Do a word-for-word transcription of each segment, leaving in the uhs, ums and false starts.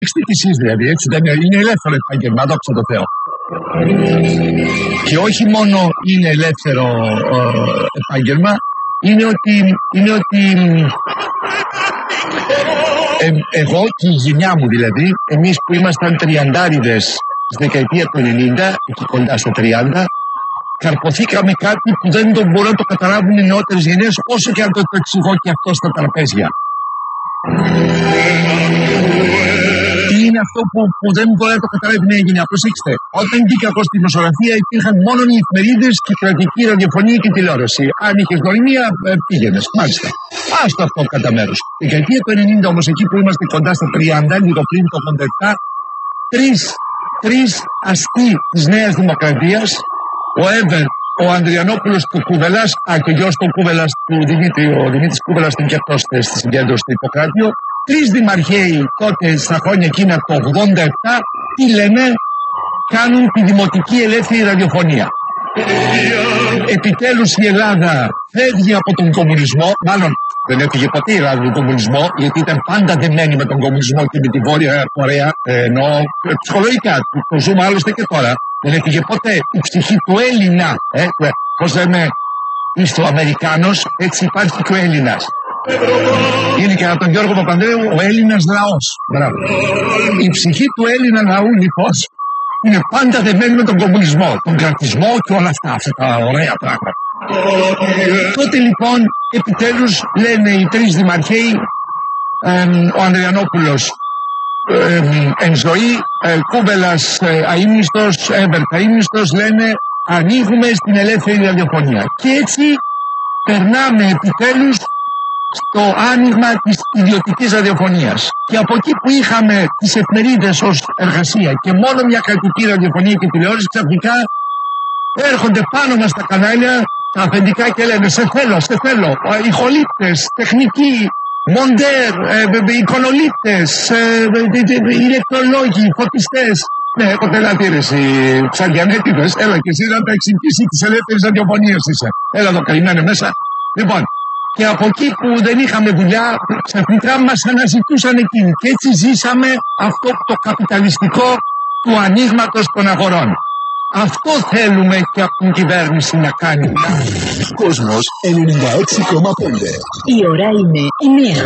Εξτική εσείς δηλαδή, έτσι δεν είναι, είναι ελεύθερο επάγγελμα, δόξα τω Θεώ. Και όχι μόνο είναι ελεύθερο ε, επάγγελμα, είναι ότι, είναι ότι ε, εγώ και η γενιά μου δηλαδή, εμείς που ήμασταν τριαντάριδες στη δεκαετία του ενενήντα, εκεί κοντά στα τριάντα, καρποθήκαμε κάτι που δεν το μπορούν να το καταλάβουν οι νεότερες γενιές, όσο και αν το, το εξηγώ και αυτό στα τραπέζια. Τι είναι αυτό που, που δεν μπορεί να το καταλάβει η νέα γενιά? Προσέξτε, όταν βγήκα εγώ στη δημοσιογραφία υπήρχαν μόνο οι εφημερίδες και κρατική ραδιοφωνία και τηλεόραση. Αν είχες γνωριμία, πήγαινες, μάλιστα. Άστο αυτό κατά μέρος. Τη δεκαετία του ενενήντα όμως, εκεί που είμαστε κοντά στα τριάντα, λίγο πριν το ογδόντα επτά, τρεις, τρεις αστεί της Νέας Δημοκρατίας, ο Εύερ, ο Ανδριανόπουλος του Κούβελας, α, και ο γιος του Κούβελας, του Δημήτρη, ο Δημήτρης Κούβελας ήταν και αυτός στη συγκέντρωση του Ιπποκράτειο. Τρεις δημαρχαίοι τότε στα χρόνια εκείνα το ογδόντα επτά, τι λένε, κάνουν τη δημοτική ελεύθερη ραδιοφωνία. Επιτέλους η Ελλάδα φεύγει από τον κομμουνισμό, μάλλον δεν έφυγε ποτέ η Ελλάδα από τον κομμουνισμό, γιατί ήταν πάντα δεμένη με τον κομμουνισμό και με τη Βόρεια Κορέα, ενώ ψυχολογικά, το ζούμε άλλωστε και τώρα. Δεν έφυγε ποτέ η ψυχή του Έλληνα, ε, πώς λέμε, είσαι ο Αμερικάνος, έτσι υπάρχει και ο Έλληνας. Είναι και από τον Γιώργο Παπανδρέου ο Έλληνας λαός. Μπράβο. Η ψυχή του Έλληνα λαού λοιπόν είναι πάντα δεμένη με τον κομμουνισμό, τον κρατισμό και όλα αυτά, αυτά τα ωραία πράγματα. Τότε λοιπόν επιτέλους λένε οι τρεις δημαρχαίοι, ε, ο Ανδριανόπουλος ε, εν ζωή, ε, Κούβελας ε, αείμνηστος, Εύερ αείμνηστος, λένε ανοίγουμε στην ελεύθερη ραδιοφωνία. Και έτσι περνάμε επιτέλους στο άνοιγμα της ιδιωτικής ραδιοφωνίας. Και από εκεί που είχαμε τις εφημερίδες ως εργασία και μόνο μια κρατική ραδιοφωνία και τηλεόραση, ξαφνικά έρχονται πάνω μας τα κανάλια, τα αφεντικά, και λένε σε θέλω, σε θέλω, ηχολήπτες, τεχνικοί, μοντέρ, ε, εικονολήπτες, ε, ηλεκτρολόγοι, φωτιστές. Ναι, έχω τελατήρηση, Ψαριανέτιδες, έλα και εσύ να τα εξηγήσει της ελεύθερης ραδιοφωνίας είσαι. Έλα εδώ καημένε μέσα. Λοιπόν, και από εκεί που δεν είχαμε δουλειά, ξαφνικά μας αναζητούσαν εκείνοι. Και έτσι ζήσαμε αυτό το καπιταλιστικό του ανοίγματος των αγορών. Αυτό θέλουμε και από την κυβέρνηση να κάνει. Κόσμος ενενήντα έξι κόμμα πέντε. Η ώρα είναι η μία.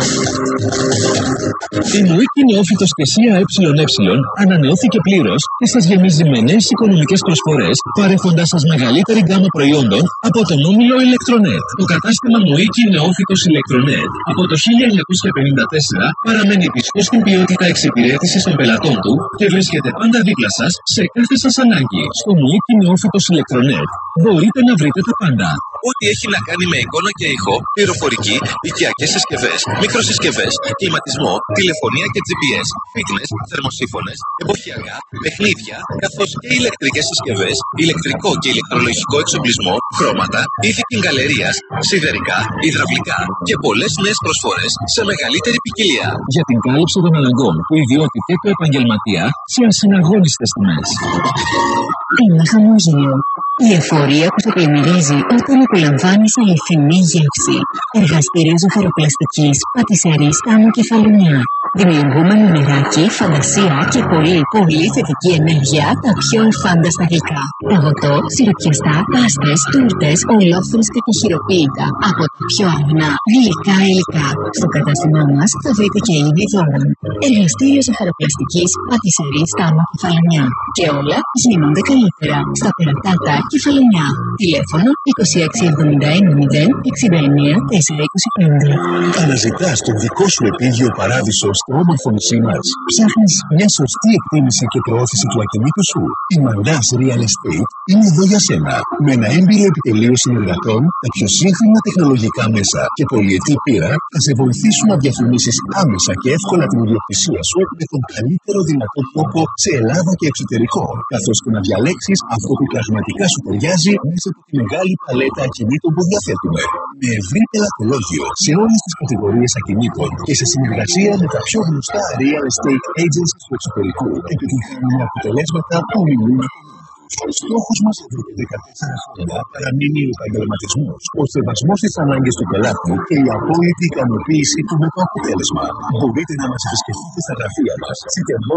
Η Μουίκη Νεόφυτος και ΣΥΑ ΕΕ ανανεώθηκε πλήρως και σας γεμίζει με νέες οικονομικές προσφορές, παρέχοντας σας μεγαλύτερη γκάμα προϊόντων από τον όμιλο Ηλεκτρονέτ. Το κατάστημα Μουίκη Νεόφυτος Ηλεκτρονέτ από το χίλια εννιακόσια πενήντα τέσσερα παραμένει πιστό στην ποιότητα εξυπηρέτησης των πελατών του και βρίσκεται πάντα δίπλα σας σε κάθε σας ανάγκη. Στο Μουίκη Νεόφυτος Ηλεκτρονέτ μπορείτε να βρείτε τα πάντα. Ό,τι έχει να κάνει με εικόνα και ήχο, πληροφορική, οικιακές συσκευές, μικροσυσκευές, κλιματισμό, τηλεφωνία και τζι πι ες, fitness, θερμοσύφωνες, εποχιακά, παιχνίδια, καθώς και ηλεκτρικές συσκευές, ηλεκτρικό και ηλεκτρολογικό εξοπλισμό, χρώματα, ήθη γκαλερίας, σιδερικά, υδραυλικά και πολλές νέες προσφορές σε μεγαλύτερη ποικιλία. Για την κάλυψη των αναγκών του ιδιώτη και του επαγγελματία σε ασυναγώνιστες τιμές. Ένα χαμόγελο. Η εφορία που σε πλημμυρίζει όταν απολαμβάνεις αληθινή γεύση. Εργαστήριο ζωφεροπλαστικής, πατησερής Τάμου Κεφαλονιά. Δημιουργούμε νεράκι, φαντασία και πολύ πολύ θετική ενέργεια τα πιο εφάνταστα γλυκά. Παγωτό, σιροπιαστά, πάστες, τούρτες, ολόφρουσκα και χειροποίητα από τα πιο αγνά γλυκά υλικά. Στο κατάστημά μας θα βρείτε και είδη δώρων. Εργαστήριο ζωφεροπλαστικής, πατησερής Τάμου Κεφαλονιά. Και όλα γίνονται καλύτερα στα Περατάτα Κεφαλονιά. Τηλέφωνο είκοσι έξι εβδομήντα ένα μηδέν εξήντα εννέα τετρακόσια είκοσι πέντε. Αναζητάς τον δικό σου επίγειο παράδεισο στο όμορφο νησί μας. Ψάχνεις μια σωστή εκτίμηση και προώθηση του ακινήτου σου. Η Μαντάς Real Estate είναι εδώ για σένα. Με ένα έμπειρο επιτελείο συνεργατών, τα πιο σύγχρονα τεχνολογικά μέσα και πολυετή πείρα θα σε βοηθήσουν να διαφημίσεις άμεσα και εύκολα την ιδιοκτησία σου με τον καλύτερο δυνατό τρόπο σε Ελλάδα και εξωτερικό, καθώς και να διαλέξεις αυτό που πραγματικά σου ταιριάζει μέσα από τη μεγάλη παλέτα ακινήτων που διαθέτουμε. Με ευρύ πελατολόγιο σε όλες τις κατηγορίες ακινήτων και σε συνεργασία με τα πιο γνωστά real estate agencies του εξωτερικού, επιτυγχάνουμε αποτελέσματα που μιλούν από μόνα. Στόχος μας εδώ και δεκατέσσερα χρόνια παραμείνει ο επαγγελματισμός, ο σεβασμός στις ανάγκες του πελάτη και η απόλυτη ικανοποίηση του με το αποτέλεσμα. Μπορείτε να μας επισκεφτείτε στα γραφεία μας.